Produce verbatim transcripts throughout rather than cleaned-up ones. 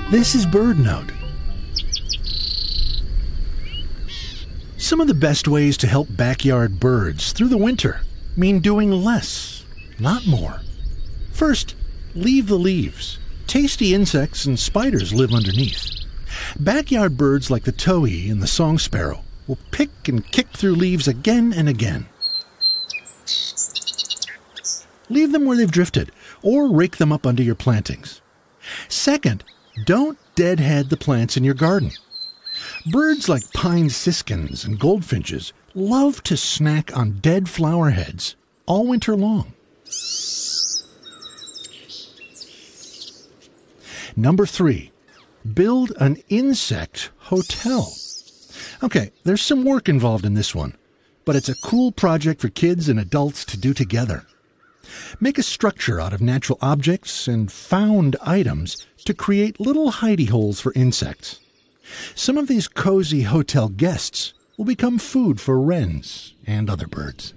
This is BirdNote. Some of the best ways to help backyard birds through the winter mean doing less, not more. First, leave the leaves. Tasty insects and spiders live underneath. Backyard birds like the towhee and the song sparrow will pick and kick through leaves again and again. Leave them where they've drifted, or rake them up under your plantings. Second, don't deadhead the plants in your garden. Birds like pine siskins and goldfinches love to snack on dead flower heads all winter long. Number three, build an insect hotel. Okay, there's some work involved in this one, but it's a cool project for kids and adults to do together. Make a structure out of natural objects and found items to create little hidey holes for insects. Some of these cozy hotel guests will become food for wrens and other birds.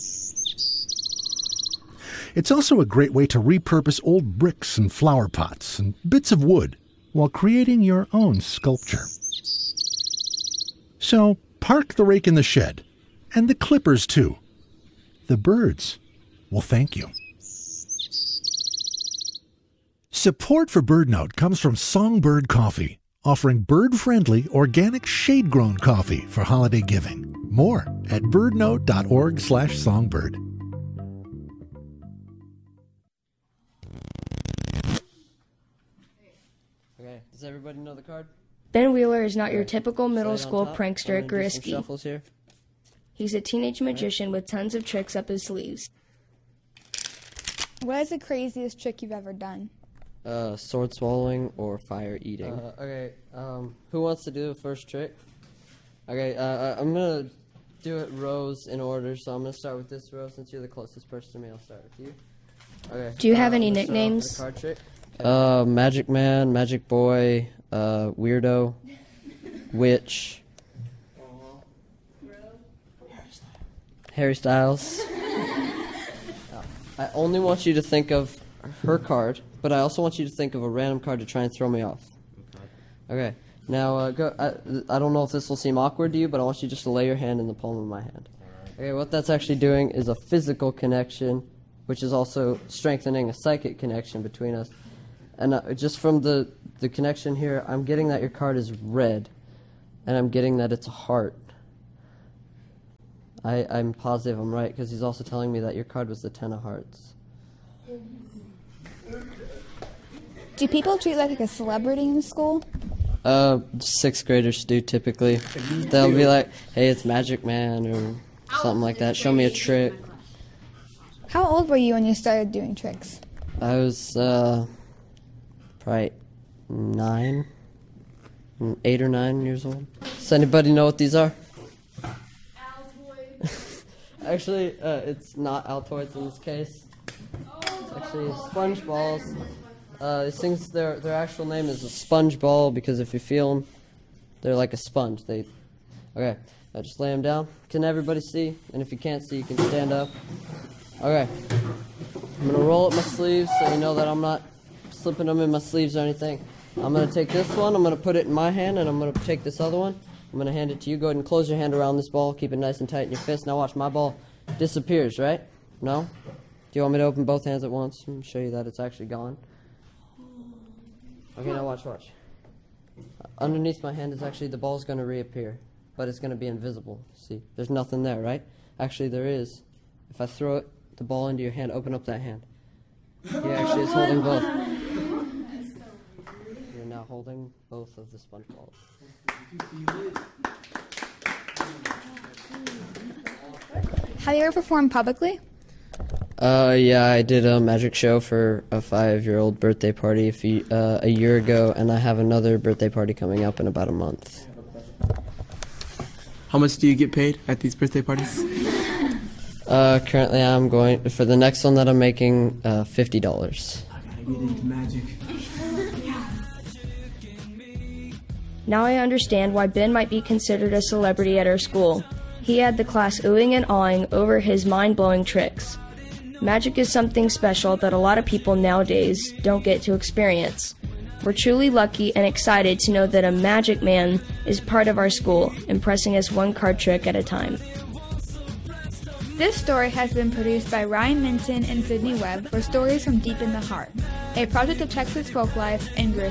It's also a great way to repurpose old bricks and flower pots and bits of wood while creating your own sculpture. So park the rake in the shed, and the clippers too. The birds will thank you. Support for BirdNote comes from Songbird Coffee, offering bird-friendly, organic, shade-grown coffee for holiday giving. More at birdnote.org slash songbird. Okay, does everybody know the card? Ben Wheeler is not your typical middle Slide on school top. prankster I'm at gonna do some Grisky. shuffles here. He's a teenage magician with tons of tricks up his sleeves. What is the craziest trick you've ever done? Uh, sword swallowing or fire eating. Uh, okay, um, who wants to do the first trick? Okay, uh, I'm gonna do it rows in order, so I'm gonna start with this row since you're the closest person to me. I'll start with you. Okay. Do you have uh, any I'm gonna start off with nicknames? the card trick. Uh, Magic Man, Magic Boy, uh, Weirdo, Witch, Harry Styles. I only want you to think of her card, but I also want you to think of a random card to try and throw me off. Okay. Okay. Now, uh, go. I, I don't know if this will seem awkward to you, but I want you just to lay your hand in the palm of my hand. Okay. What that's actually doing is a physical connection, which is also strengthening a psychic connection between us. And uh, just from the the connection here, I'm getting that your card is red, and I'm getting that it's a heart. I, I'm positive I'm right, because he's also telling me that your card was the Ten of Hearts. Do people treat you like a celebrity in school? Uh, sixth graders do typically. They'll be like, hey, it's Magic Man, or something like that. Show me a trick. How old were you when you started doing tricks? I was, uh, probably nine, eight or nine years old. Does anybody know what these are? Actually, uh, it's not Altoids in this case. It's actually sponge balls. Uh, these things, their their actual name is a sponge ball because if you feel them, they're like a sponge. They, okay, I just lay them down. Can everybody see? And if you can't see, you can stand up. Okay, I'm gonna roll up my sleeves so you know that I'm not slipping them in my sleeves or anything. I'm gonna take this one. I'm gonna put it in my hand, and I'm gonna take this other one. I'm going to hand it to you. Go ahead and close your hand around this ball. Keep it nice and tight in your fist. Now watch, my ball disappears, right? No? Do you want me to open both hands at once and show you that it's actually gone? Okay, now watch, watch. Underneath my hand is actually, the ball's going to reappear, but it's going to be invisible. See, there's nothing there, right? Actually, there is. If I throw it, the ball into your hand, open up that hand. He actually is holding both. You're now holding both of the sponge balls. Have you ever performed publicly? Uh, yeah, I did a magic show for a five-year-old birthday party a, few, uh, a year ago, and I have another birthday party coming up in about a month. How much do you get paid at these birthday parties? Uh, currently I'm going, for the next one that I'm making, uh, fifty dollars. I gotta get into magic. Now I understand why Ben might be considered a celebrity at our school. He had the class oohing and awing over his mind-blowing tricks. Magic is something special that a lot of people nowadays don't get to experience. We're truly lucky and excited to know that a magic man is part of our school, impressing us one card trick at a time. This story has been produced by Ryan Minton and Sydney Webb for Stories from Deep in the Heart, a project of Texas Folklife and Greer